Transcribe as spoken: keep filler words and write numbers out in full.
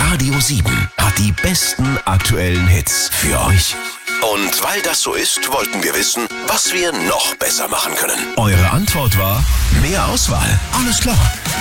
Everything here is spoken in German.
Radio sieben hat die besten aktuellen Hits für euch. Und weil das so ist, wollten wir wissen, was wir noch besser machen können. Eure Antwort war: mehr Auswahl. Alles klar.